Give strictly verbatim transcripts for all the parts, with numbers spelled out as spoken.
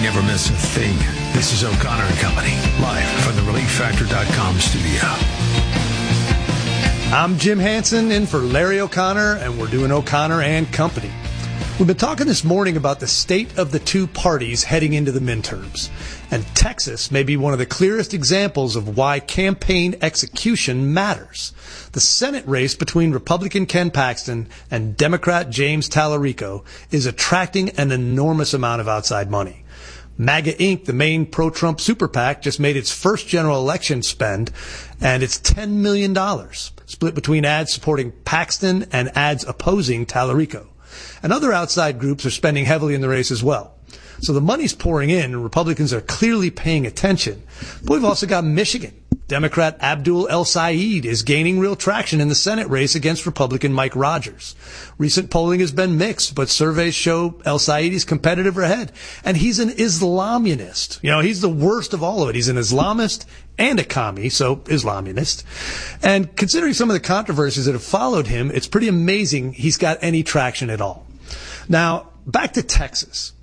never miss a thing. This is O'Connor and Company, live from the relief factor dot com studio. I'm Jim Hansen in for Larry O'Connor, and we're doing O'Connor and Company. We've been talking this morning about the state of the two parties heading into the midterms. And Texas may be one of the clearest examples of why campaign execution matters. The Senate race between Republican Ken Paxton and Democrat James Tallarico is attracting an enormous amount of outside money. MAGA Incorporated, the main pro-Trump super PAC, just made its first general election spend, and it's ten million dollars, split between ads supporting Paxton and ads opposing Tallarico. And other outside groups are spending heavily in the race as well. So the money's pouring in, and Republicans are clearly paying attention. But we've also got Michigan. Democrat Abdul El-Sayed is gaining real traction in the Senate race against Republican Mike Rogers. Recent polling has been mixed, but surveys show El-Sayed is competitive ahead. And he's an Islamunist. You know, he's the worst of all of it. He's an Islamist and a commie, so Islamunist. And considering some of the controversies that have followed him, it's pretty amazing he's got any traction at all. Now, back to Texas.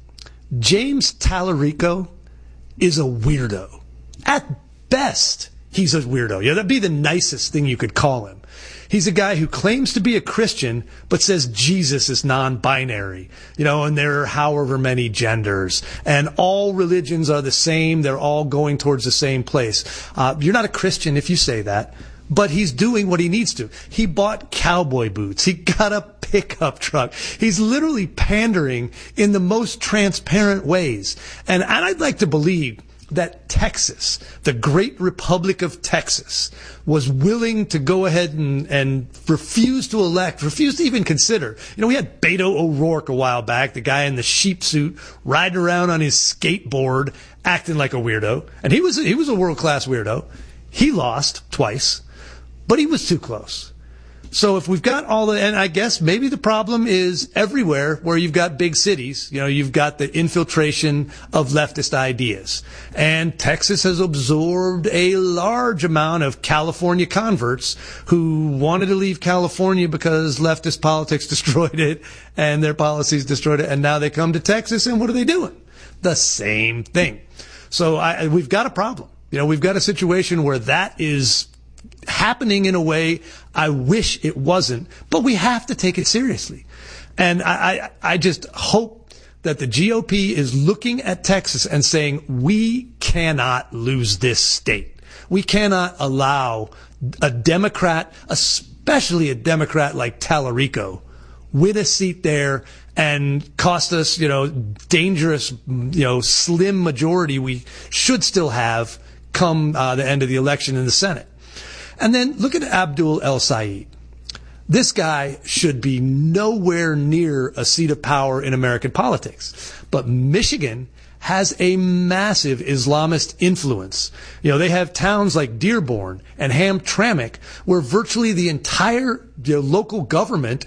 James Tallarico is a weirdo. At best, he's a weirdo. Yeah, that'd be the nicest thing you could call him. He's a guy who claims to be a Christian, but says Jesus is non-binary, you know, and there are however many genders, and all religions are the same. They're all going towards the same place. Uh, you're not a Christian if you say that, but he's doing what he needs to. He bought cowboy boots. He got a pickup truck. He's literally pandering in the most transparent ways. And, and I'd like to believe that Texas, the great Republic of Texas, was willing to go ahead and, and refuse to elect, refuse to even consider. You know, we had Beto O'Rourke a while back, the guy in the sheep suit, riding around on his skateboard, acting like a weirdo. And he was, he was a world-class weirdo. He lost twice, but he was too close. So if we've got all the, and I guess maybe the problem is everywhere where you've got big cities, you know, you've got the infiltration of leftist ideas. And Texas has absorbed a large amount of California converts who wanted to leave California because leftist politics destroyed it and their policies destroyed it. And now they come to Texas, and what are they doing? The same thing. So I, we've got a problem. You know, we've got a situation where that is happening in a way I wish it wasn't, but we have to take it seriously. And I, I, I just hope that the G O P is looking at Texas and saying, we cannot lose this state. We cannot allow a Democrat, especially a Democrat like Tallarico, win a seat there and cost us, you know, dangerous, you know, slim majority we should still have come uh, the end of the election in the Senate. And then look at Abdul El-Sayed. This guy should be nowhere near a seat of power in American politics. But Michigan has a massive Islamist influence. You know, they have towns like Dearborn and Hamtramck where virtually the entire, you know, local government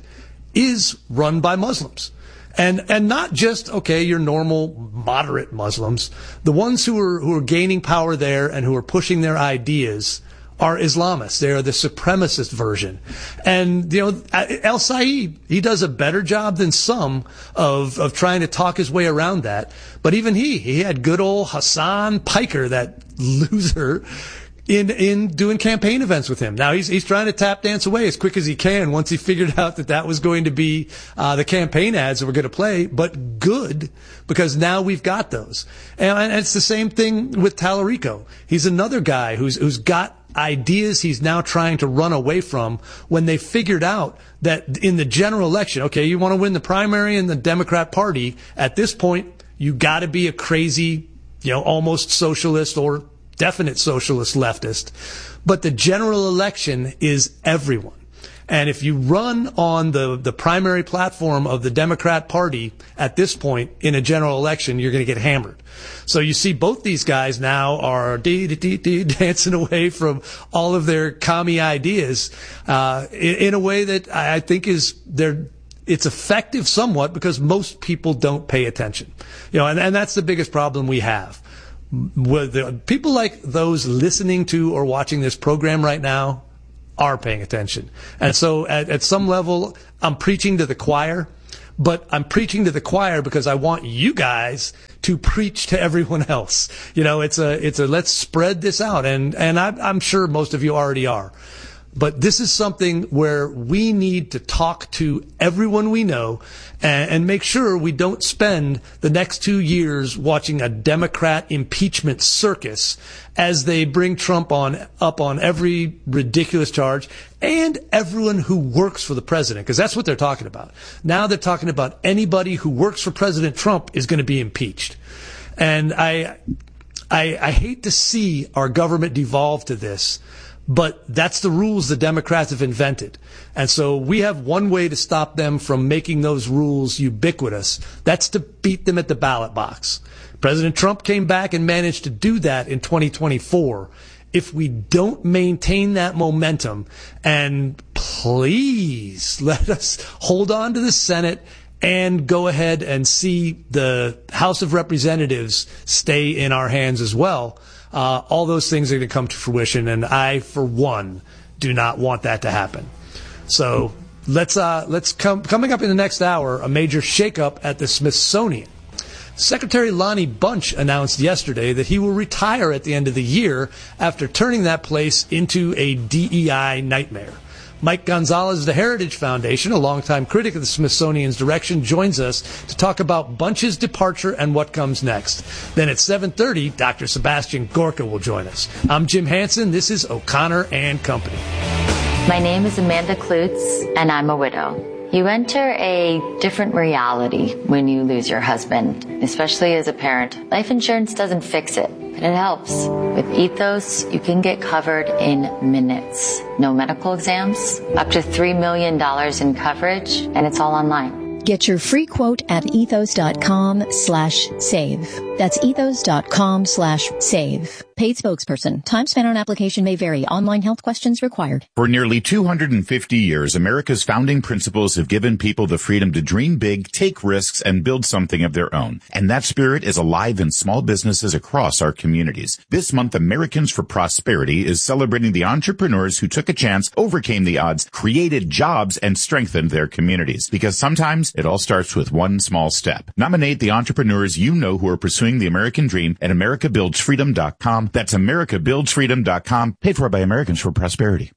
is run by Muslims. And and not just, okay, your normal moderate Muslims. The ones who are who are gaining power there and who are pushing their ideas are Islamists. They are the supremacist version. And, you know, El-Sayed, he does a better job than some of, of trying to talk his way around that. But even he, he had good old Hassan Piker, that loser, in, in doing campaign events with him. Now he's, he's trying to tap dance away as quick as he can once he figured out that that was going to be, uh, the campaign ads that were going to play, but good, because now we've got those. And, and it's the same thing with Tallarico. He's another guy who's, who's got ideas he's now trying to run away from when they figured out that in the general election, okay, you want to win the primary in the Democrat Party, at this point, you got to be a crazy, you know, almost socialist or definite socialist leftist. But the general election is everyone. And if you run on the, the primary platform of the Democrat Party at this point in a general election, you're going to get hammered. So you see both these guys now are dee, dee, dee, dee, dancing away from all of their commie ideas uh, in, in a way that I think is they're it's effective somewhat because most people don't pay attention. You know, and, and that's the biggest problem we have. With the, people like those listening to or watching this program right now are paying attention. And so at, at some level, I'm preaching to the choir, but I'm preaching to the choir because I want you guys to preach to everyone else. You know, it's a, it's a, let's spread this out. And, and I, I'm sure most of you already are. But this is something where we need to talk to everyone we know and, and make sure we don't spend the next two years watching a Democrat impeachment circus as they bring Trump on up on every ridiculous charge and everyone who works for the president, because that's what they're talking about. Now they're talking about anybody who works for President Trump is going to be impeached. And I, I, I hate to see our government devolve to this. But that's the rules the Democrats have invented. And so we have one way to stop them from making those rules ubiquitous. That's to beat them at the ballot box. President Trump came back and managed to do that in twenty twenty-four. If we don't maintain that momentum, and please let us hold on to the Senate and go ahead and see the House of Representatives stay in our hands as well, Uh, all those things are going to come to fruition, and I, for one, do not want that to happen. So let's uh, let's come coming up in the next hour, a major shakeup at the Smithsonian. Secretary Lonnie Bunch announced yesterday that he will retire at the end of the year after turning that place into a D E I nightmare. Mike Gonzalez of the Heritage Foundation, a longtime critic of the Smithsonian's direction, joins us to talk about Bunch's departure and what comes next. Then at seven thirty, Doctor Sebastian Gorka will join us. I'm Jim Hansen. This is O'Connor and Company. My name is Amanda Klutz, and I'm a widow. You enter a different reality when you lose your husband, especially as a parent. Life insurance doesn't fix it, but it helps. With Ethos, you can get covered in minutes. No medical exams, up to three million dollars in coverage, and it's all online. Get your free quote at ethos.com slash save. That's ethos.com slash save. Paid spokesperson. Time spent on application may vary. Online health questions required. For nearly two hundred fifty years, America's founding principles have given people the freedom to dream big, take risks, and build something of their own. And that spirit is alive in small businesses across our communities. This month, Americans for Prosperity is celebrating the entrepreneurs who took a chance, overcame the odds, created jobs, and strengthened their communities. Because sometimes it all starts with one small step. Nominate the entrepreneurs you know who are pursuing the American dream at america builds freedom dot com. That's america builds freedom dot com. Paid for by Americans for Prosperity.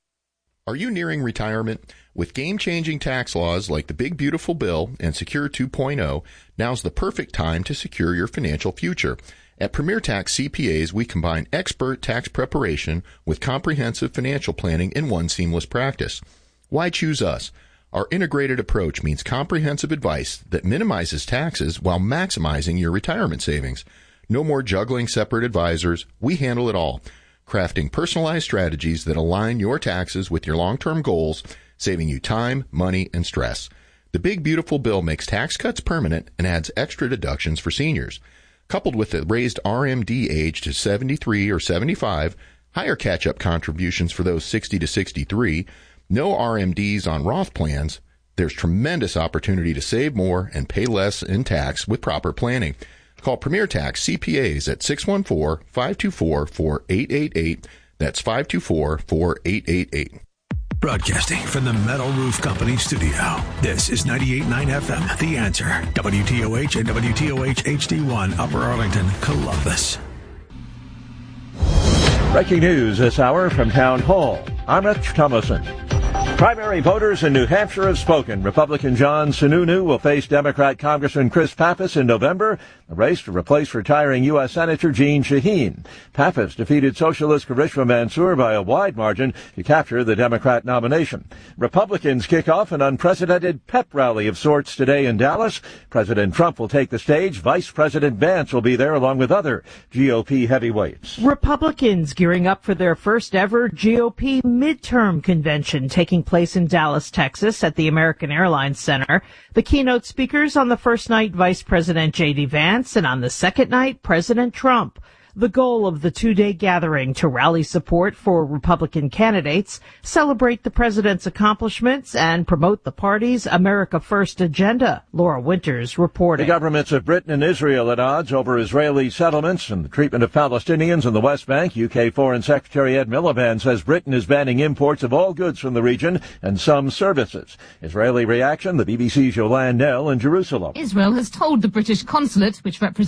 Are you nearing retirement? With game-changing tax laws like the Big Beautiful Bill and Secure two point oh, now's the perfect time to secure your financial future. At Premier Tax C P As, we combine expert tax preparation with comprehensive financial planning in one seamless practice. Why choose us? Our integrated approach means comprehensive advice that minimizes taxes while maximizing your retirement savings. No more juggling separate advisors. We handle it all, crafting personalized strategies that align your taxes with your long-term goals, saving you time, money, and stress. The Big Beautiful Bill makes tax cuts permanent and adds extra deductions for seniors. Coupled with the raised R M D age to seventy-three or seventy-five, higher catch-up contributions for those sixty to sixty-three, no R M Ds on Roth plans, there's tremendous opportunity to save more and pay less in tax with proper planning. Call Premier Tax C P As at six one four, five two four, four eight eight eight. That's five two four, four eight eight eight. Broadcasting from the Metal Roof Company studio. This is ninety-eight point nine F M, The Answer. W T O H and W T O H H D one, Upper Arlington, Columbus. Breaking news this hour from Town Hall. I'm Rich Thomason. Primary voters in New Hampshire have spoken. Republican John Sununu will face Democrat Congressman Chris Pappas in November, the race to replace retiring U S Senator Jeanne Shaheen. Pappas defeated Socialist Karishma Mansour by a wide margin to capture the Democrat nomination. Republicans kick off an unprecedented pep rally of sorts today in Dallas. President Trump will take the stage. Vice President Vance will be there along with other G O P heavyweights. Republicans gearing up for their first ever G O P midterm convention taking place in Dallas, Texas at the American Airlines Center. The keynote speakers on the first night, Vice President J D Vance, and on the second night, President Trump. The goal of the two-day gathering to rally support for Republican candidates, celebrate the president's accomplishments, and promote the party's America First agenda. Laura Winters reporting. The governments of Britain and Israel at odds over Israeli settlements and the treatment of Palestinians in the West Bank. U K Foreign Secretary Ed Miliband says Britain is banning imports of all goods from the region and some services. Israeli reaction, the B B C's Yolande Knell in Jerusalem. Israel has told the British consulate, which represents